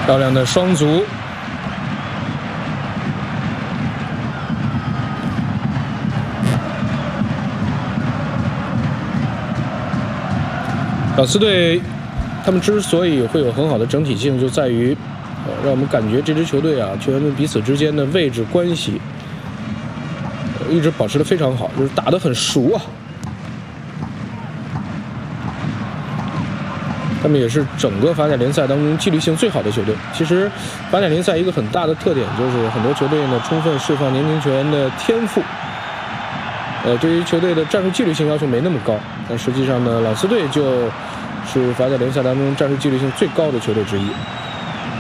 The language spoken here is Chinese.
漂亮的双足。朗斯队他们之所以会有很好的整体性，就在于让我们感觉这支球队啊，球员们彼此之间的位置关系一直保持得非常好，就是打得很熟啊。他们也是整个法甲联赛当中纪律性最好的球队。其实，法甲联赛一个很大的特点就是很多球队呢充分释放年轻球员的天赋。对于球队的战术纪律性要求没那么高，但实际上呢，朗斯队就是法甲联赛当中战术纪律性最高的球队之一。